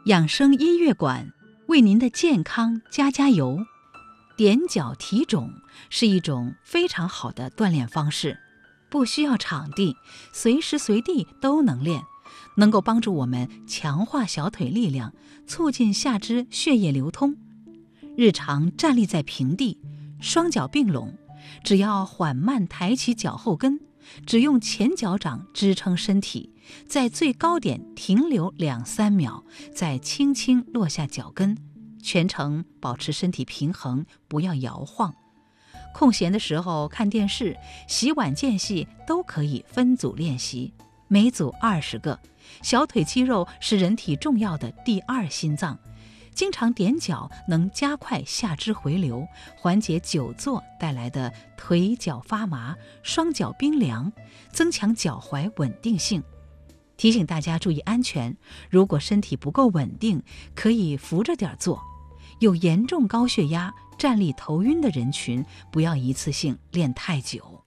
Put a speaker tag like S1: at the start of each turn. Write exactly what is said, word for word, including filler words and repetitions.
S1: 养生音乐馆为您的健康加加油。踮脚提踵是一种非常好的锻炼方式，不需要场地，随时随地都能练，能够帮助我们强化小腿力量，促进下肢血液流通。日常站立在平地，双脚并拢，只要缓慢抬起脚后跟，只用前脚掌支撑身体，在最高点停留两三秒，再轻轻落下脚跟，全程保持身体平衡，不要摇晃。空闲的时候看电视、洗碗间隙都可以分组练习，每组二十个。小腿肌肉是人体重要的第二心脏，经常踮脚能加快下肢回流，缓解久坐带来的腿脚发麻、双脚冰凉，增强脚踝稳定性。提醒大家注意安全，如果身体不够稳定，可以扶着点做。有严重高血压、站立头晕的人群，不要一次性练太久。